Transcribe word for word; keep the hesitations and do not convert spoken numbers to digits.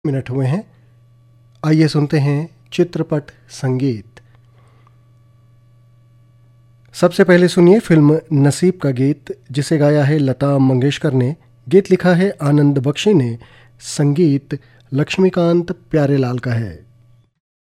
Minute हुए हैं। आइए सुनते हैं चित्रपट संगीत। सबसे पहले सुनिए फिल्म नसीब का गीत, जिसे गाया है लता मंगेशकर ने। गीत लिखा है आनंद बख्शी ने। संगीत लक्ष्मीकांत प्यारेलाल का है।